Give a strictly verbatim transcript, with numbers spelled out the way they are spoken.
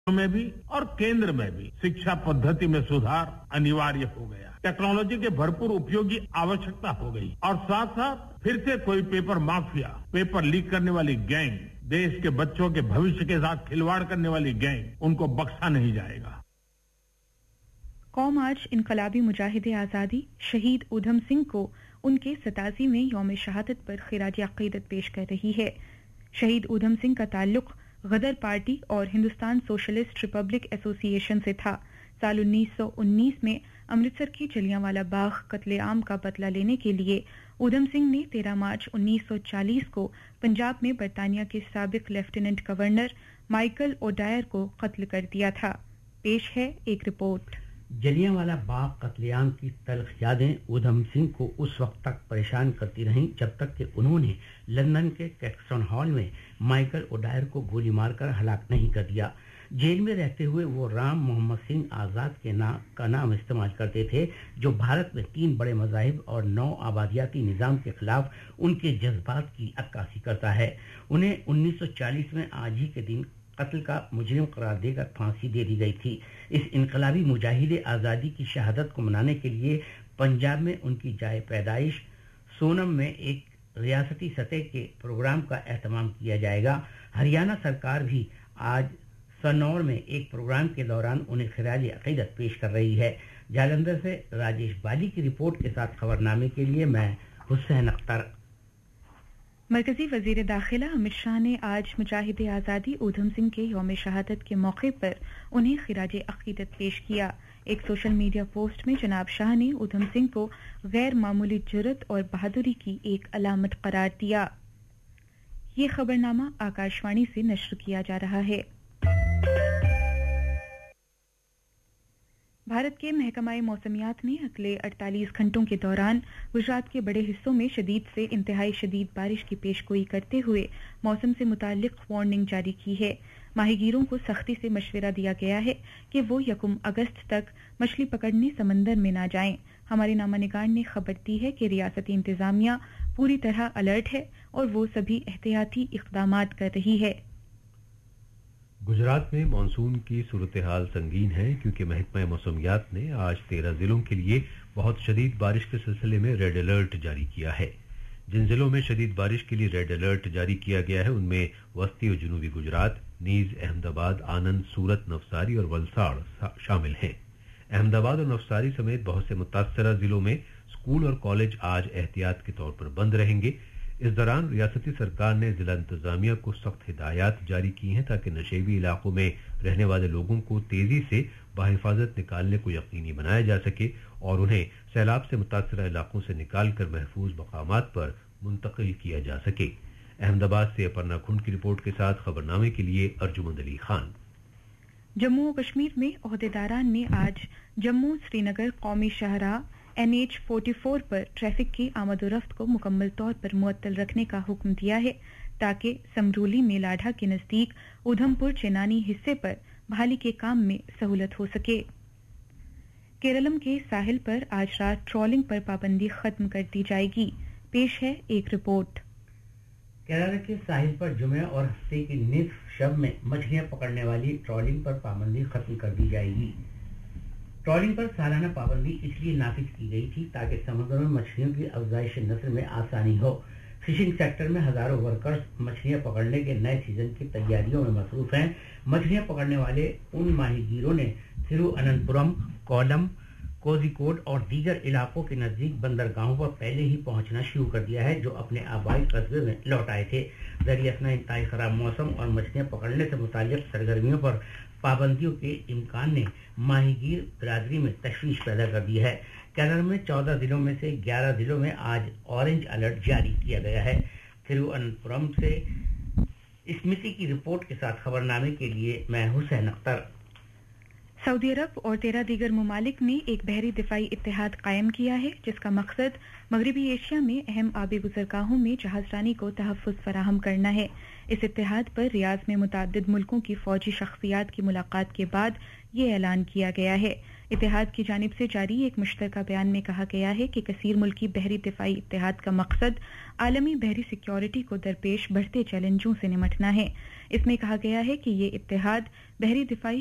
में भी और केंद्र में भी शिक्षा पद्धति में सुधार अनिवार्य हो गया। टेक्नोलॉजी के भरपूर उपयोग की आवश्यकता हो गई और साथ साथ फिर से कोई पेपर माफिया, पेपर लीक करने वाली गैंग, देश के बच्चों के भविष्य के साथ खिलवाड़ करने वाली गैंग, उनको बख्शा नहीं जाएगा। कौम आज इनकलाबी मुजाहिदे आज़ादी शहीद ऊधम सिंह को उनके सतासीवें यौम शहादत पर खिराज अकीदत पेश कर रही है। शहीद ऊधम सिंह का ताल्लुक गदर पार्टी और हिंदुस्तान सोशलिस्ट रिपब्लिक एसोसिएशन से था। साल उन्नीस सौ उन्नीस में अमृतसर के जलियांवाला बाग कत्लेआम का बदला लेने के लिए ऊधम सिंह ने तेरह मार्च उन्नीस सौ चालीस को पंजाब में बरतानिया के साबिक लेफ्टिनेंट गवर्नर माइकल ओडायर को कत्ल कर दिया था। पेश है एक रिपोर्ट। जलियांवाला बाग कत्लेआम की तल्ख यादें ऊधम सिंह को उस वक्त तक परेशान करती रहीं जब तक कि उन्होंने लंदन के कैक्सटन हॉल में माइकल ओडायर को गोली मारकर हलाक नहीं कर दिया। जेल में रहते हुए वो राम मोहम्मद सिंह आज़ाद के नाम का नाम इस्तेमाल करते थे, जो भारत में तीन बड़े मज़ाहिब और नौ आबादियाती निज़ाम के खिलाफ उनके जज्बात की अक्कासी करता है। उन्हें उन्नीस सौ चालीस में आज ही के दिन कत्ल का मुजरिम करार देकर फांसी दे दी गई थी। इस इनकलाबी मुजाहिदे आज़ादी की शहादत को मनाने के लिए पंजाब में उनकी जाए पैदाइश सोनम में एक रियासती सतह के प्रोग्राम का एहतमाम किया जाएगा। हरियाणा सरकार भी आज सनौर में एक प्रोग्राम के दौरान उन्हें खिराज अकीदत पेश कर रही है। जालंधर से राजेश बाली की रिपोर्ट के साथ खबरनामे के लिए मैं हुसैन अख्तर। मरकजी वजीर दाखिला अमित शाह ने आज मुजाहिदे आज़ादी ऊधम सिंह के यौम शहादत के मौके पर उन्हें खिराज अकीदत पेश किया। एक सोशल मीडिया पोस्ट में जनाब शाह ने ऊधम सिंह को गैर मामूली जुर्रत और बहादुरी की एक अलामत करार दिया। ये खबरनामा आकाशवाणी से नश्र किया जा रहा है। भारत के महकमा मौसमियात ने अगले अड़तालीस घंटों के दौरान गुजरात के बड़े हिस्सों में शदीद से इंतहाई शदीद बारिश की पेशगोई करते हुए मौसम से मुताल्लिक वार्निंग जारी की है। माहीगीरों को सख्ती से मशवरा दिया गया है कि वो यकम अगस्त तक मछली पकड़ने समंदर में ना जाएं। हमारे नामानिगार ने खबर दी है कि रियासती इंतजामिया पूरी तरह अलर्ट है और वो सभी एहतियाती इक़दामात कर रही है। गुजरात में मानसून की सूरत हाल संगीन है क्योंकि महकमा मौसमियात ने आज तेरह जिलों के लिए बहुत शदीद बारिश के सिलसिले में रेड अलर्ट जारी किया है। जिन जिलों में शदीद बारिश के लिए रेड अलर्ट जारी किया गया है उनमें वस्ती और जनूबी गुजरात, नीज, अहमदाबाद, आनंद, सूरत, नवसारी और वलसाड़ शामिल हैं। अहमदाबाद और नवसारी समेत बहुत से मुतासरा जिलों में स्कूल और कॉलेज आज एहतियात के तौर पर बंद रहेंगे। इस दौरान रियासती सरकार ने जिला इंतजामिया को सख्त हिदायत जारी की हैं ताकि नशेबी इलाकों में रहने वाले लोगों को तेजी से बाहिफाजत निकालने को यकीनी बनाया जा सके और उन्हें सैलाब से मुतासरा इलाकों से निकालकर महफूज मकामात पर मुंतकिल किया जा सके। अहमदाबाद से अपर्णा खुंड की रिपोर्ट के साथ खबरनामे के लिए अर्जुमंद अली खान। जम्मू और कश्मीर में ओहदेदारान ने आज जम्मू श्रीनगर कौमी शाहराह एन एच चौवालीस पर ट्रैफिक की आमदोरफ्त को मुकम्मल तौर पर मुअत्तल रखने का हुक्म दिया है ताकि समरूली मेलाढ़ा के नजदीक उधमपुर चेनानी हिस्से पर बहाली के काम में सहूलत हो सके। केरलम के साहिल पर आज रात ट्रॉलिंग पर पाबंदी खत्म कर दी जाएगी। पेश है एक रिपोर्ट। केरल के साहिल पर जुमे और हफ्ते की निस्फ शब में मछलियां पकड़ने वाली ट्रॉलिंग पर पाबंदी खत्म कर दी जाएगी। ट्रॉलिंग पर सालाना पाबंदी इसलिए नाफिज की गई थी ताकि समुद्र में मछलियों की अफजाइश नस्ल में आसानी हो। फिशिंग सेक्टर में हजारों वर्कर्स मछलियां पकड़ने के नए सीजन की तैयारियों में मसरूफ हैं। मछलियां पकड़ने वाले उन माहीगीरों ने थिरुअनंतपुरम, कोल्लम, कोझिकोड और दीगर इलाकों के नजदीक बंदरगाहों पर पहले ही पहुंचना शुरू कर दिया है, जो अपने आबाई कस्बे में लौट आए थे। दरियासना इंतहाई खराब मौसम और मछलियां पकड़ने से मुताल्लिक सरगर्मियों पर पाबंदियों के इम्कान ने माहीगीर बिरादरी में तशवीश पैदा कर दी है। केरल में चौदह जिलों में से ग्यारह जिलों में आज ऑरेंज अलर्ट जारी किया गया है। थिरुअनंतपुरम से स्मृति की रिपोर्ट के साथ खबरनामे के लिए मैं हुसैन अख्तर। सऊदी अरब और तेरह दीगर ममालिक ने एक बहरी दिफाई इत्तेहाद कायम किया है जिसका मकसद मगरबी एशिया में अहम आबी गुजरगाहों में जहाजरानी को तहफ़्फ़ुज़ फराहम करना है। इस इत्तेहाद पर रियाद में मुतअद्दिद मुल्कों की फौजी शख्सियात की मुलाकात के बाद ये ऐलान किया गया है। इत्तेहाद की जानिब से जारी एक मुश्तरका बयान में कहा गया है कि कसीर मुल्की बहरी दिफाई इत्तेहाद का मकसद आलमी बहरी सिक्योरिटी को दरपेश बढ़ते चैलेंजों से निमटना है। इसमें कहा गया है कि ये इत्तेहाद बहरी दिफाई